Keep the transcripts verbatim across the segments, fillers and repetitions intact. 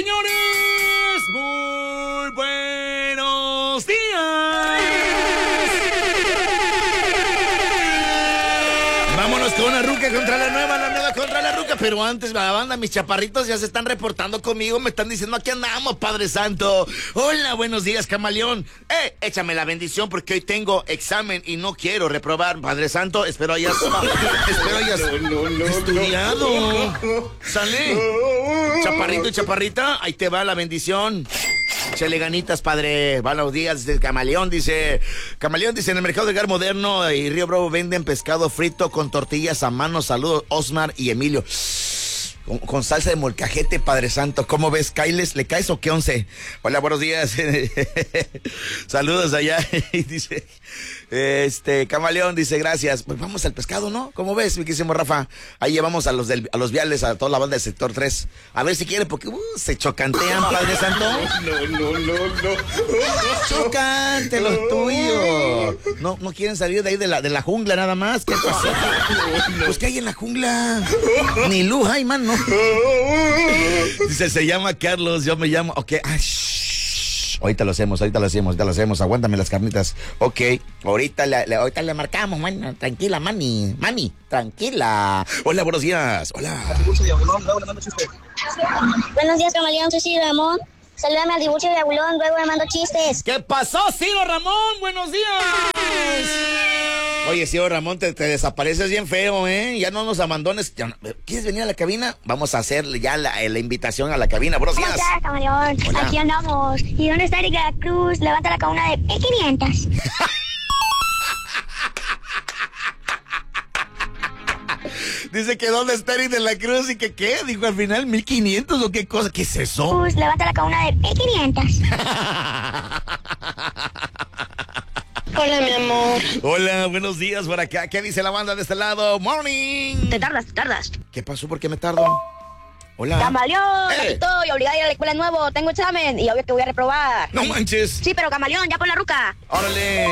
señores, muy buenos días. Vámonos con una ruca contra la nueva, la nueva contra la ruca. Pero antes, la banda, mis chaparritos ya se están reportando conmigo. Me están diciendo, aquí andamos, Padre Santo. Hola, buenos días, camaleón. Eh, échame la bendición porque hoy tengo examen y no quiero reprobar, Padre Santo. Espero hayas, espero hayas no, no, no, estudiado. No, no. Sale. Chaparrito y chaparrita, ahí te va la bendición. Échale ganitas, padre. Buenos días, dice Camaleón, dice. Camaleón dice, en el mercado de Gar Moderno y Río Bravo venden pescado frito con tortillas a mano. Saludos, Osmar y Emilio. Con, con salsa de molcajete, Padre Santo. ¿Cómo ves, Kailes? ¿Le caes o qué once? Hola, buenos días. Saludos allá. Dice, este, Camaleón dice, gracias. Pues vamos al pescado, ¿no? ¿Cómo ves, mi querísimo Rafa? Ahí llevamos a los del, a los viales, a toda la banda del sector tres. A ver si quiere, porque uh, se chocantean, Padre Santo. No, no, no, no. Chocante los tuyos. No, no quieren salir de ahí de la, de la jungla nada más. ¿Qué pasó? Pues ¿qué hay en la jungla? Ni luz hay, mano. Dice, se llama Carlos, yo me llamo. Ok, ah, shh. Ahorita lo hacemos, ahorita lo hacemos, ahorita lo hacemos. Aguántame las carnitas. Ok, ahorita le, le, ahorita le marcamos, man. Tranquila, mani. Mani, tranquila. Hola, buenos días. Hola. Buenos días, camaleón. Soy Ciro Ramón. Saludame al dibucho de Abulón, luego me mando chistes. ¿Qué pasó, Ciro Ramón? Buenos días. Oye, Ciro Ramón, te, te desapareces bien feo, ¿eh? Ya no nos abandones. Ya no, ¿quieres venir a la cabina? Vamos a hacer ya la, la invitación a la cabina. Buenos días. ¿Cómo estás, camaleón? Hola. Aquí andamos. ¿Y dónde está Erika Cruz? Levanta la cabina de mil quinientos. Dice que dónde está Eric de la Cruz y que qué, dijo al final mil quinientos o qué cosa, ¿qué es eso? Pues levanta la cabina de mil quinientos. Hola, mi amor. Hola, buenos días por acá. ¿Qué dice la banda de este lado? Morning. Te tardas, te tardas. ¿Qué pasó? ¿Por qué me tardo? Hola. Camaleón, eh. estoy obligada a ir a la escuela de nuevo. Tengo examen y obvio que voy a reprobar. No manches. Sí, pero camaleón, ya pon la ruca. Órale.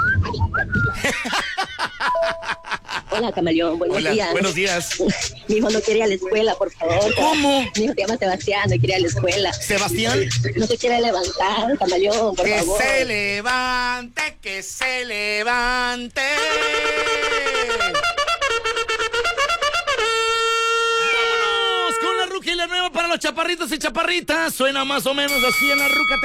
Hola, camaleón, buenos Hola, días. buenos días. Mi hijo no quiere ir a la escuela, por favor. ¿Cómo? Mi hijo se llama Sebastián, no quiere ir a la escuela. ¿Sebastián? No se quiere levantar, camaleón, por que favor. Que se levante, que se levante. Vámonos con la ruca y la nueva para los chaparritos y chaparritas. Suena más o menos así en la ruca.